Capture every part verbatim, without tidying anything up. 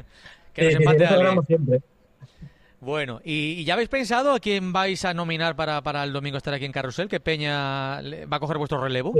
Que nos Sí, sí, sí, empate eso alguien. hablamos siempre. Bueno, ¿y, y ya habéis pensado a quién vais a nominar para, para el domingo estar aquí en Carrusel? ¿Qué peña le- va a coger vuestro relevo? Sí,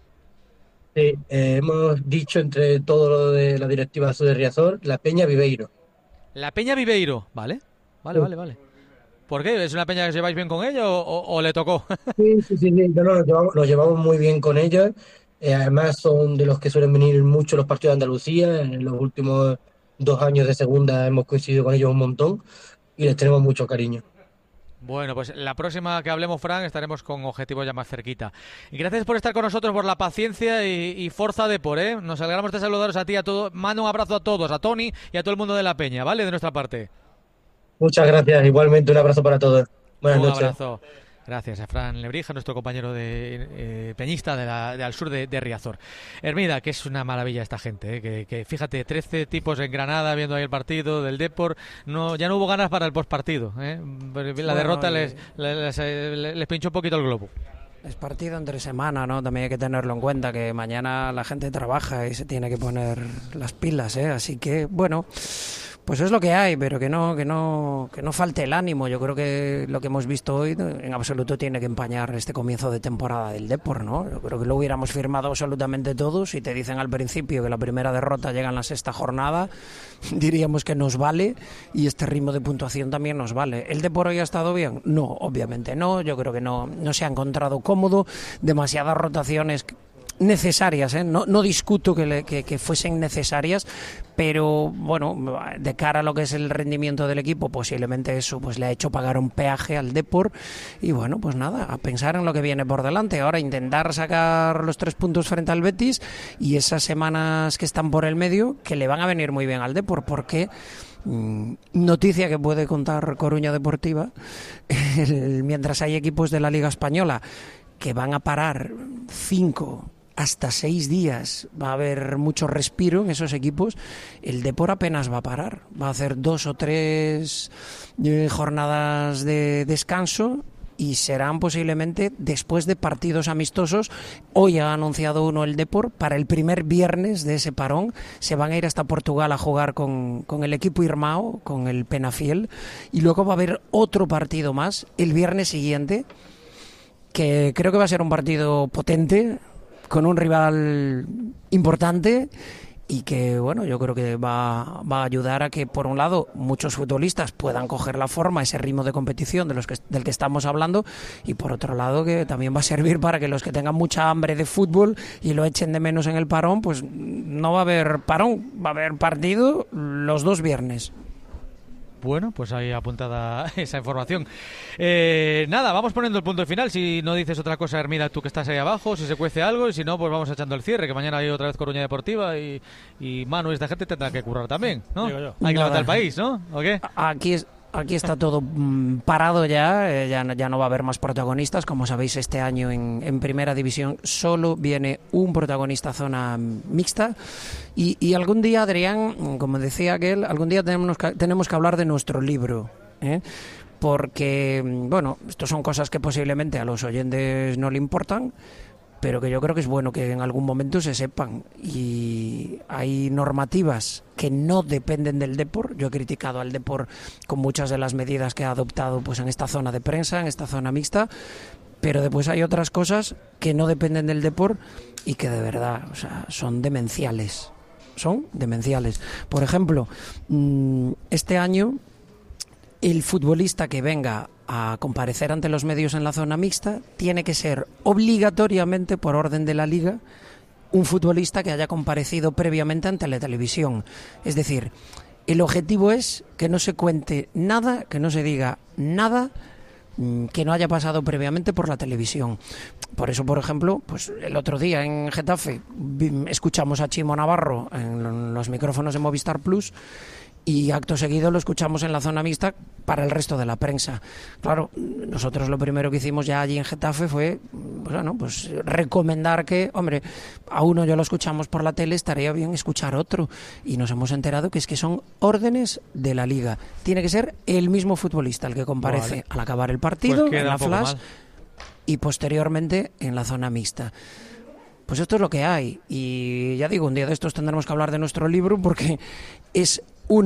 sí, eh, hemos dicho entre todo lo de la directiva de Riazor, la Peña Viveiro. La Peña Viveiro, ¿vale? Vale, Sí, vale, vale. ¿Por qué? ¿Es una peña que os lleváis bien con ella o, o- o le tocó? sí, sí, sí, sí, no, no, nos llevamos, nos llevamos muy bien con ellos. Eh, además son de los que suelen venir mucho los partidos de Andalucía. En los últimos dos años de segunda hemos coincidido con ellos un montón y les tenemos mucho cariño. Bueno, pues la próxima que hablemos, Fran, estaremos con objetivos ya más cerquita. Y gracias por estar con nosotros, por la paciencia y, y Forza Depor, ¿eh? Nos alegramos de saludaros a ti, a todos. Mando un abrazo a todos, a Tony y a todo el mundo de la Peña, ¿vale? De nuestra parte. Muchas gracias, igualmente un abrazo para todos. Buenas Un noches. abrazo. Gracias a Fran Lebrija, nuestro compañero de eh, peñista de la, de al sur de, de Riazor. Hermida, que es una maravilla esta gente, eh, que, que fíjate, trece tipos en Granada viendo ahí el partido del Depor, no, ya no hubo ganas para el postpartido. Eh. La Bueno, derrota y les, les, les, les pinchó un poquito el globo. es partido entre semana, ¿no? También hay que tenerlo en cuenta, que mañana la gente trabaja y se tiene que poner las pilas, ¿eh? Así que, bueno, pues es lo que hay, pero que no, que no, que no falte el ánimo. Yo creo que lo que hemos visto hoy en absoluto tiene que empañar este comienzo de temporada del Depor, ¿no? Yo creo que lo hubiéramos firmado absolutamente todos. Si te dicen al principio que la primera derrota llega en la sexta jornada, diríamos que nos vale, y este ritmo de puntuación también nos vale. ¿El Depor hoy ha estado bien? No, obviamente no. Yo creo que no, no se ha encontrado cómodo, demasiadas rotaciones necesarias, ¿eh? no, no discuto que, le, que, que fuesen necesarias, pero bueno, de cara a lo que es el rendimiento del equipo, posiblemente eso pues le ha hecho pagar un peaje al Depor, y bueno, pues nada, a pensar en lo que viene por delante. Ahora intentar sacar los tres puntos frente al Betis, y esas semanas que están por el medio, que le van a venir muy bien al Depor, porque mmm, noticia que puede contar Coruña Deportiva, el, mientras hay equipos de la Liga Española que van a parar cinco hasta seis días, va a haber mucho respiro en esos equipos, el Depor apenas va a parar, va a hacer dos o tres eh, jornadas de descanso, y serán posiblemente después de partidos amistosos. Hoy ha anunciado uno el Depor para el primer viernes de ese parón. Se van a ir hasta Portugal a jugar con, con el equipo Irmao, con el Penafiel, y luego va a haber otro partido más el viernes siguiente, que creo que va a ser un partido potente, con un rival importante, y que, bueno, yo creo que va, va a ayudar a que, por un lado, muchos futbolistas puedan coger la forma, ese ritmo de competición de los que, del que estamos hablando, y por otro lado que también va a servir para que los que tengan mucha hambre de fútbol y lo echen de menos en el parón, pues no va a haber parón, va a haber partido los dos viernes. Bueno, pues ahí apuntada esa información. Eh, nada, vamos poniendo el punto final. Si no dices otra cosa, Hermida, tú que estás ahí abajo, si se cuece algo, y si no, pues vamos echando el cierre, que mañana hay otra vez Coruña Deportiva, y, y Manu y esta gente tendrá que currar también, ¿no? Hay que levantar el país, ¿no? ¿O qué? Aquí es... Aquí está todo mmm, parado ya, eh, ya, ya no va a haber más protagonistas. Como sabéis, este año en, en Primera División solo viene un protagonista zona mixta, y, y algún día, Adrián, como decía aquel, algún día tenemos que, tenemos que hablar de nuestro libro, ¿eh? Porque, bueno, esto son cosas que posiblemente a los oyentes no le importan, pero que yo creo que es bueno que en algún momento se sepan. Y hay normativas que no dependen del Depor. Yo he criticado al Depor con muchas de las medidas que ha adoptado pues en esta zona de prensa, en esta zona mixta, pero después hay otras cosas que no dependen del Depor y que de verdad, o sea, son demenciales. Son demenciales. Por ejemplo, este año el futbolista que venga a comparecer ante los medios en la zona mixta tiene que ser obligatoriamente, por orden de la Liga, un futbolista que haya comparecido previamente ante la televisión. Es decir, el objetivo es que no se cuente nada, que no se diga nada que no haya pasado previamente por la televisión. Por eso, por ejemplo, pues el otro día en Getafe escuchamos a Chimo Navarro en los micrófonos de Movistar Plus, y acto seguido lo escuchamos en la zona mixta para el resto de la prensa. Claro, nosotros lo primero que hicimos ya allí en Getafe fue, pues, bueno, pues recomendar que, hombre, a uno ya lo escuchamos por la tele, estaría bien escuchar otro, y nos hemos enterado que es que son órdenes de la Liga. Tiene que ser el mismo futbolista el que comparece vale. al acabar el partido, pues en la flash, y posteriormente en la zona mixta. Pues esto es lo que hay, y ya digo, un día de estos tendremos que hablar de nuestro libro, porque es